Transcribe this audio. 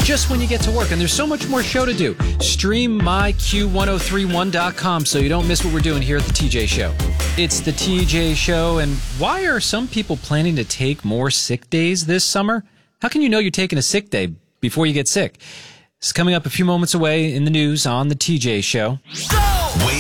just when you get to work. And there's so much more show to do. Stream myq1031.com so you don't miss what we're doing here at the TJ Show. It's the TJ Show, and why are some people planning to take more sick days this summer? How can you know you're taking a sick day before you get sick? It's coming up a few moments away in the news on the TJ Show.